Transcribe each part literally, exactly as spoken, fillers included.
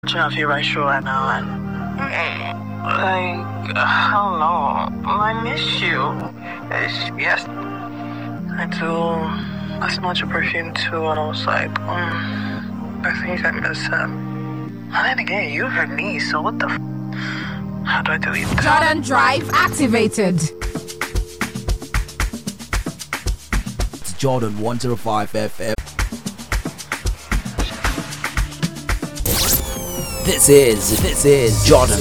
I feel right sure right now, and like I don't know, I miss you. It's, yes, I do. I smelled your perfume too, and I was like, um, I think I miss him. And then again, you heard me, so what the? F- How do I delete that? Jordan Drive activated. It's Jordan one oh five F M. This is, this is Jordan.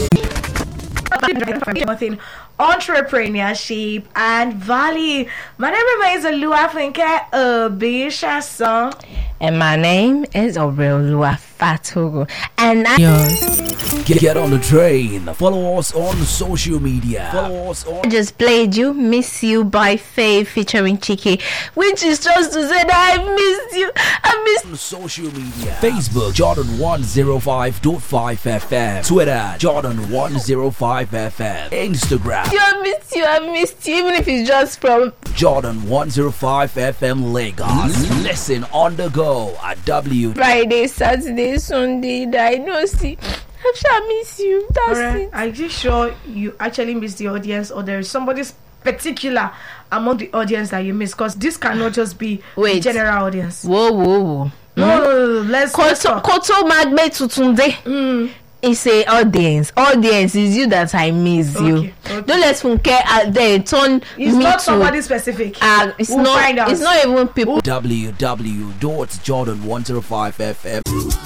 Entrepreneurship and value. My name remains Oluwafunke Obishason. And my name is Oreoluwa Fatogo. And I Get, get on the train. Follow us on social media. Follow us on. just played you Miss You by Faye featuring Chiki, which is just to say that I missed you. I missed On social media. Facebook Jordan one oh five point five F M. Twitter Jordan one oh five F M. Instagram you. I missed you. I missed you. Even if it's just from Jordan one oh five F M Lagos. Listen on the go at W. Friday, Saturday, Sunday. That I know. See, I shall miss you. That's Alright, it. are you sure you actually miss the audience, or there is somebody particular among the audience that you miss? Because this cannot just be Wait. the general audience. Whoa, whoa, whoa. No, no, no, no, let's, let's Koto, talk. Koto Magbe Tutunde. Mm. It's a audience. Audience is you that I miss you. Okay, okay. Don't let Funke uh, then turn It's me not to. somebody specific. Uh, it's We'll not. find out. It's not even people. w w w dot jordan one oh five F M.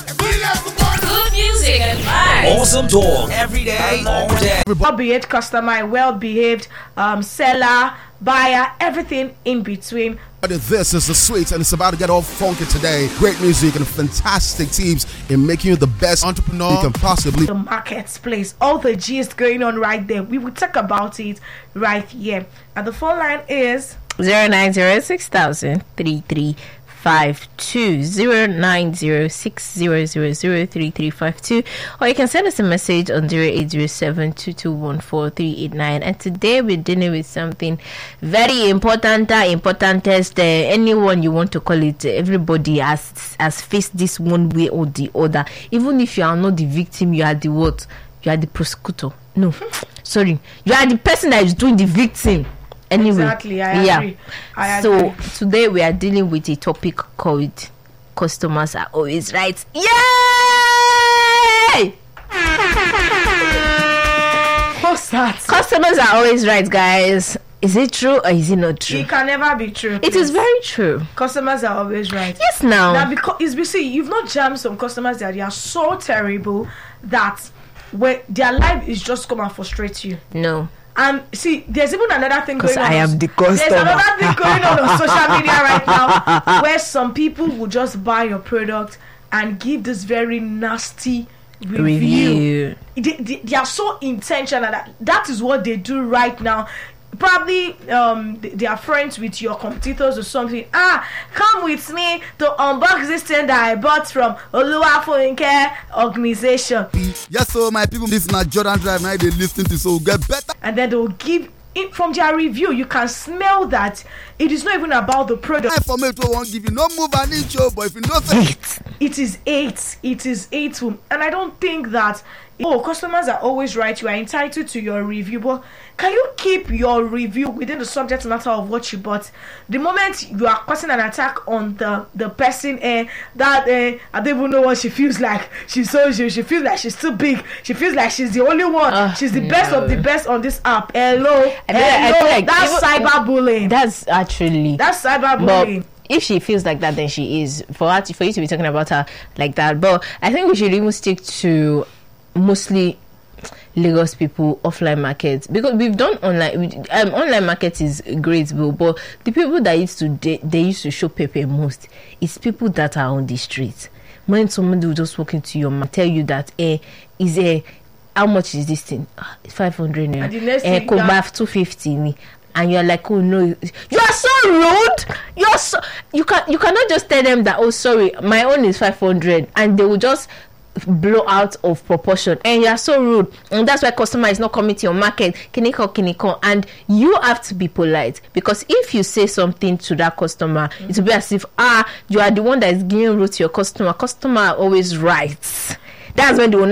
Good music and vibes. Awesome talk every day, all day. Well-behaved customer, well-behaved um, seller, buyer, everything in between. This is the sweet, and it's about to get all funky today. Great music and fantastic tips in making you the best entrepreneur you can possibly. The marketplace, all the gist going on right there. We will talk about it right here. And the phone line is Zero nine zero six thousand three three five two zero nine zero six zero zero zero three three five two, or you can send us a message on zero eight zero seven two two one four three eight nine. And today we're dealing with something very important, uh, importantest. Uh, anyone you want to call it, uh, everybody has has faced this one way or the other. Even if you are not the victim, you are the what? You are the prosecutor. No, sorry, you are the person that is doing the victim. Anyway, exactly. I yeah. agree. I So agree. today we are dealing with a topic called customers are always right. Yay! What's that? Customers are always right, guys. Is it true or is it not true? It can never be true. It is very true. Customers are always right. Yes, now. Now, because it's you see, you've not jammed some customers that they are so terrible that when their life is just come and frustrate you. No. And see, there's even another thing going 'Cause on. I am the There's customer. another thing going on on social media right now where some people will just buy your product and give this very nasty review. Review. They, they, they are so intentional that that is what they do right now. Probably um they, they are friends with your competitors or something. Ah, come with me to unbox this thing that I bought from Oluwafunke organization. Yes, so my people, this is not Jordan Drive. Now they listen to, so we'll get better. And then they will give it from their review. You can smell that it is not even about the product. Information won't give you no move an inch, oh, but if you know say It is eight. It is eight. And I don't think that oh, customers are always right. You are entitled to your review, but can you keep your review within the subject matter of what you bought? The moment you are causing an attack on the the person, eh, that eh, I don't even know what she feels like. She's so she, she feels like she's too big. She feels like she's the only one. Uh, she's the no. best of the best on this app. Hello, I feel like- I hello. feel like That's even- cyberbullying. That's actually. That's But cyberbullying. if she feels like that, then she is. For her, to, for you to be talking about her like that. But I think we should even stick to mostly Lagos people offline markets, because we've done online. We, um, online market is great, but the people that used to they, they used to show paper most, it's people that are on the street. When somebody will just walk into your mouth, tell you that eh is a how much is this thing? Ah, it's five hundred naira. And the next Eh, thing come that- back two fifty ni. And you're like, oh no, you are so rude. You're so you can you cannot just tell them that, oh sorry, my own is five hundred, and they will just blow out of proportion. And you are so rude, and that's why customer is not coming to your market. Kiniko, kiniko, and you have to be polite, because if you say something to that customer, mm-hmm. it will be as if ah you are the one that is giving root to your customer. Customer are always right. That's when they will